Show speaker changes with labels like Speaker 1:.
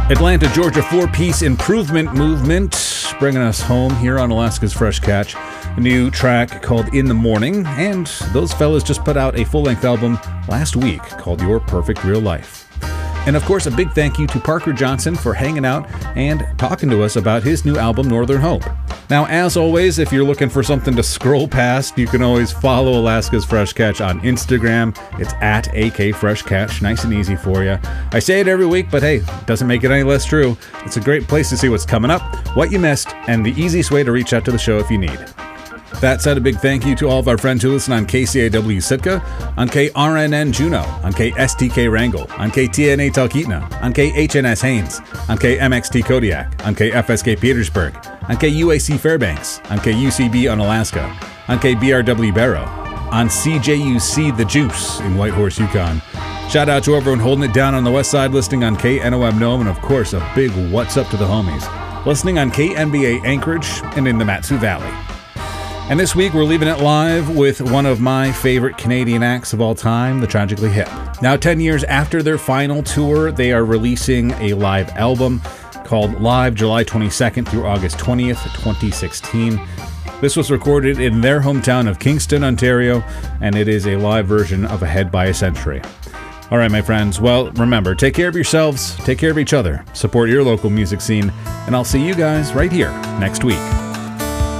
Speaker 1: Atlanta, Georgia four-piece Improvement Movement, bringing us home here on Alaska's Fresh Catch. A new track called In the Morning, and those fellas just put out a full-length album last week called Your Perfect Real Life. And of course, a big thank you to Parker Johnson for hanging out and talking to us about his new album, Northern Hope. Now, as always, if you're looking for something to scroll past, you can always follow Alaska's Fresh Catch on Instagram. It's at AK Fresh Catch. Nice and easy for you. I say it every week, but hey, it doesn't make it any less true. It's a great place to see what's coming up, what you missed, and the easiest way to reach out to the show if you need. That said, a big thank you to all of our friends who listen on KCAW Sitka, on KRNN Juneau, on KSTK Wrangell, on KTNA Talkeetna, on KHNS Haines, on KMXT Kodiak, on KFSK Petersburg, on KUAC Fairbanks, on KUCB Unalaska, on KBRW Barrow, on CJUC The Juice in Whitehorse, Yukon. Shout out to everyone holding it down on the west side, listening on KNOM Nome, and of course, a big what's up to the homies, listening on KNBA Anchorage and in the Mat-Su Valley. And this week, we're leaving it live with one of my favorite Canadian acts of all time, the Tragically Hip. Now, 10 years after their final tour, they are releasing a live album called Live July 22nd through August 20th, 2016. This was recorded in their hometown of Kingston, Ontario, and it is a live version of Ahead by a Century. All right, my friends. Well, remember, take care of yourselves, take care of each other, support your local music scene, and I'll see you guys right here next week.